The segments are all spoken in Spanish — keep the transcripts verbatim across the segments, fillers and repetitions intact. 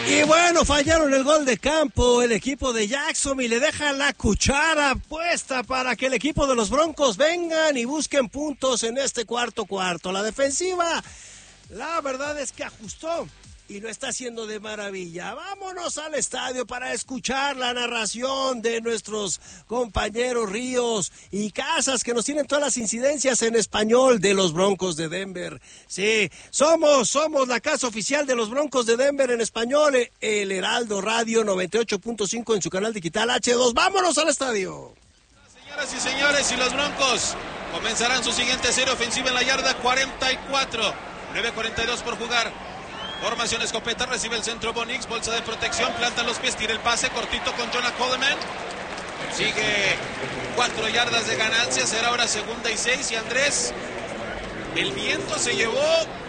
Y bueno, fallaron el gol de campo el equipo de Jacksonville, le deja la cuchara puesta para que el equipo de los Broncos vengan y busquen puntos en este cuarto cuarto. La defensiva, la verdad es que ajustó y lo está haciendo de maravilla. Vámonos al estadio para escuchar la narración de nuestros compañeros Ríos y Casas, que nos tienen todas las incidencias en español de los Broncos de Denver. Sí, somos, somos la casa oficial de los Broncos de Denver en español, el Heraldo Radio noventa y ocho punto cinco en su canal digital hache dos. Vámonos al estadio. Señoras y señores, y los Broncos comenzarán su siguiente serie ofensiva en la yarda cuarenta y cuatro. nueve cuarenta y dos por jugar. Formación escopeta, recibe el centro Bo Nix, bolsa de protección, planta los pies, tira el pase cortito con Jonah Coleman. Sigue cuatro yardas de ganancia, será ahora segunda y seis. Y Andrés, el viento se llevó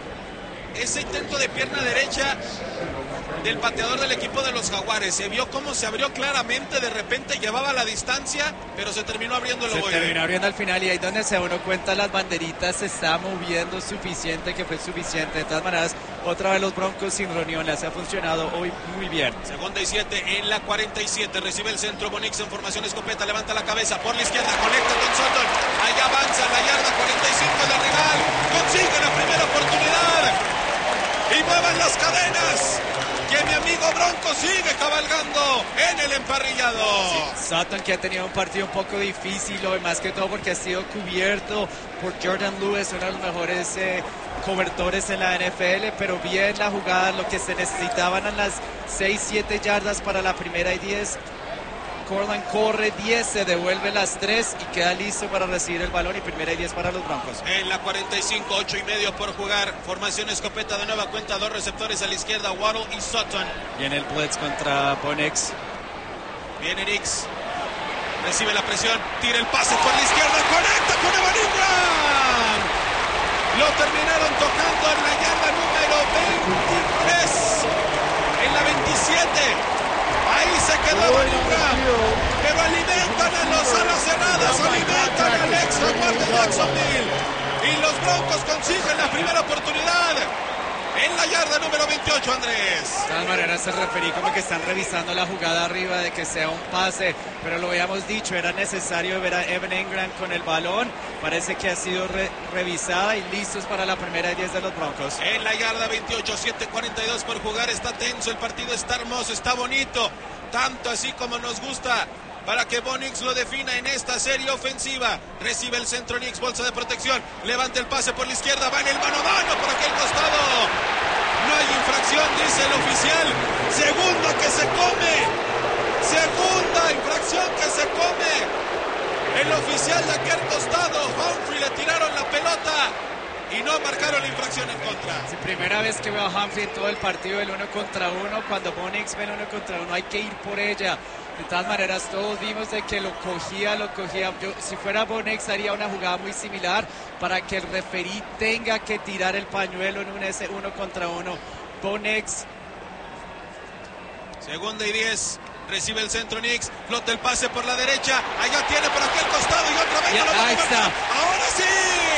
ese intento de pierna derecha del pateador del equipo de los Jaguares. Se vio cómo se abrió claramente, de repente llevaba la distancia, pero se terminó abriendo el ovoide. Se terminó abriendo al final y ahí donde se uno cuenta las banderitas, se está moviendo suficiente, que fue suficiente. De todas maneras, otra vez los Broncos sin reunión, les ha funcionado hoy muy bien. Segunda y siete en la cuarenta y siete, recibe el centro Bo Nix en formación escopeta, levanta la cabeza por la izquierda, conecta con Sutton, allá avanza en la yarda cuarenta y cinco del rival, consigue la primera oportunidad y muevan las cadenas, que mi amigo Bronco sigue cabalgando en el emparrillado. Sí, Sutton, que ha tenido un partido un poco difícil hoy, más que todo porque ha sido cubierto por Jordan Lewis, uno de los mejores eh, cobertores en la N F L, pero bien la jugada, lo que se necesitaban en las seis siete yardas para la primera y diez. Cortland corre diez, se devuelve las tres y queda listo para recibir el balón, y primera y diez para los Broncos. En la cuarenta y cinco, ocho y medio por jugar. Formación escopeta de nueva cuenta, dos receptores a la izquierda, Waddle y Sutton. Viene el blitz contra Bo Nix. Viene Nix. Recibe la presión, tira el pase por la izquierda, conecta con Evan Ingram. Lo terminaron tocando en la yarda número veintitrés. En la veintisiete. Ahí se quedó Evan Ingram, pero alimentan a los alas cerradas, alimentan al ex Jaguar de Jacksonville, y los Broncos consiguen la primera oportunidad en la yarda número veintiocho, Andrés. De todas maneras, se referí como que están revisando la jugada arriba de que sea un pase, pero lo habíamos dicho, era necesario ver a Evan Ingram con el balón. Parece que ha sido re revisada y listos para la primera y diez de los Broncos. En la yarda veintiocho, siete cuarenta y dos por jugar, está tenso, el partido está hermoso, está bonito, tanto así como nos gusta, para que Bo Nix lo defina en esta serie ofensiva. Recibe el centro Nix, bolsa de protección, levanta el pase por la izquierda, va en el mano a mano por aquel costado. No hay infracción, dice el oficial. Segunda que se come. Segunda infracción que se come. El oficial de aquel costado, Humphrey, le tiraron la pelota y no marcaron la infracción en contra. Sí, primera vez que veo a Humphrey en todo el partido, el uno contra uno. Cuando Bo Nix ve el uno contra uno, hay que ir por ella. De todas maneras, todos vimos de que lo cogía, lo cogía. Yo, si fuera Bo Nix, haría una jugada muy similar para que el referí tenga que tirar el pañuelo en un ese uno contra uno. Bo Nix. Segunda y diez. Recibe el centro Nix, flota el pase por la derecha. Allá tiene por aquel costado y otra vez. Ya, no lo ahí está. Ahora sí.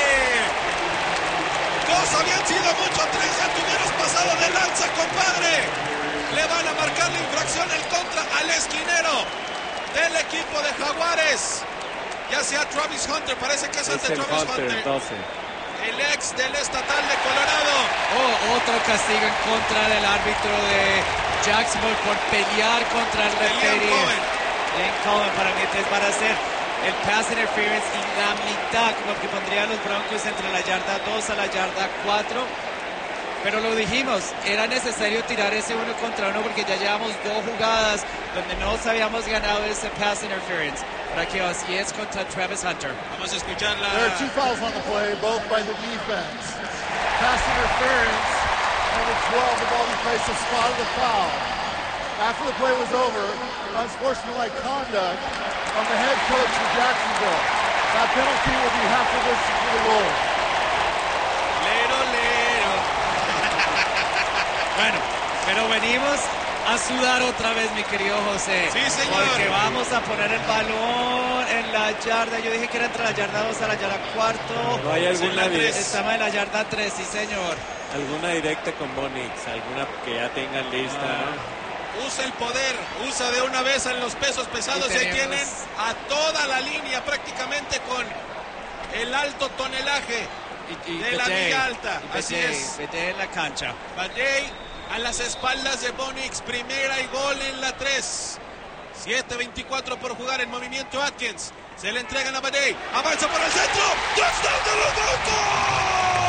Dos habían sido mucho, tres ya tuvieron pasado de lanza, compadre. Le van a marcar la infracción en contra al esquinero del equipo de Jaguares. Ya sea Travis Hunter, parece que es, es ante Travis Hunter. Hunter. doce. El ex del estatal de Colorado. Oh, otro castigo en contra del árbitro de Jacksonville por pelear contra el referee. Liam Cohen para mí es para hacer el pass interference y la mitad, como que pondría a los Broncos entre la yarda dos a la yarda cuatro. Pero lo dijimos, era necesario tirar ese uno contra uno porque ya llevamos dos jugadas donde no habíamos ganado ese pass interference. Para que así es contra Travis Hunter. Vamos a escucharla. There are two fouls on the play, both by the defense. Pass interference, number twelve, the ball placed a spot of the foul. After the play was over, unsportsmanlike conduct on the head coach of Jacksonville. That penalty will be half the distance to the goal. Lero, lero. Bueno, pero venimos a sudar otra vez, mi querido José. Sí, señor. Porque vamos a poner el balón en la yarda. Yo dije que era entre la yarda dos a la yarda cuarto. No hay alguna vez. Estamos en la yarda tres, sí, señor. Alguna directa con Bonix, alguna que ya tengan lista, ¿no? Usa el poder, usa de una vez en los pesos pesados y, y ahí tienen a toda la línea prácticamente con el alto tonelaje y, y de Bajay, la milla alta. Y Así Bajay, es. Bajay en la cancha. Bajay a las espaldas de Bonix, primera y gol en la tres. siete veinticuatro por jugar, en movimiento Atkins. Se le entregan a Bajay, avanza por el centro. ¡Touchdown de los Broncos!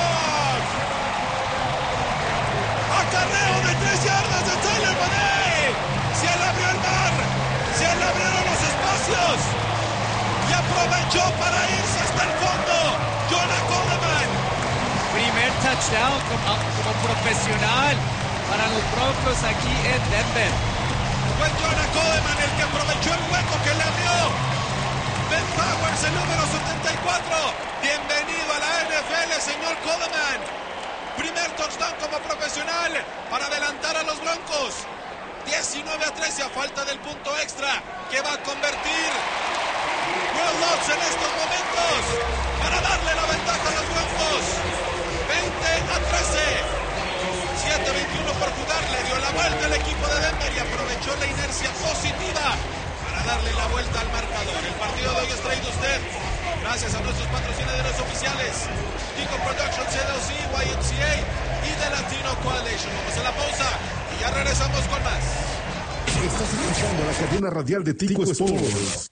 Acarreo de tres yardas de Tyler Bajay. Se le abrió el mar, se le abrieron los espacios y aprovechó para irse hasta el fondo. Jonah Coleman. Primer touchdown como, como profesional para los Broncos aquí en Denver. Fue Jonah Coleman el que aprovechó el hueco que le abrió Ben Powers, el número setenta y cuatro. Bienvenido a la N F L, señor Coleman. Primer touchdown como profesional para adelantar a los Broncos. diecinueve a trece a falta del punto extra que va a convertir Will Lutz en estos momentos para darle la ventaja a los Broncos. veinte a trece. siete veintiuno por jugar, le dio la vuelta el equipo de Denver y aprovechó la inercia positiva para darle la vuelta al marcador. El partido de hoy es traído usted gracias a nuestros patrocinadores oficiales, Tico Productions, C D O C, Y M C A y The Latino Coalition. Vamos a la pausa y ya regresamos con más. Estás escuchando la cadena radial de Tico Sports.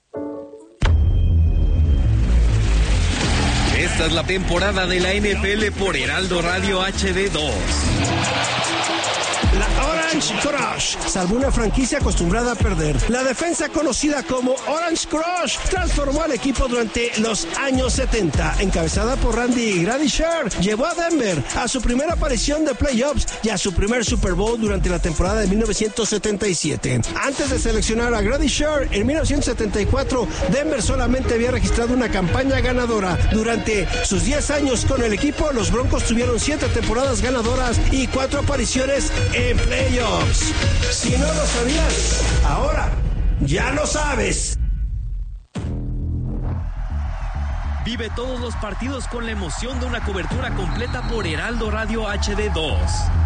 Esta es la temporada de la N F L por Heraldo Radio H D dos. La Orange Crush salvó una franquicia acostumbrada a perder. La defensa conocida como Orange Crush transformó al equipo durante los años setenta. Encabezada por Randy Gradisher, llevó a Denver a su primera aparición de playoffs y a su primer Super Bowl durante la temporada de mil novecientos setenta y siete. Antes de seleccionar a Gradisher, en mil novecientos setenta y cuatro, Denver solamente había registrado una campaña ganadora. Durante sus diez años con el equipo, los Broncos tuvieron siete temporadas ganadoras y cuatro apariciones en playoffs. Si no lo sabías, ahora ya lo sabes. Vive todos los partidos con la emoción de una cobertura completa por Heraldo Radio H D dos.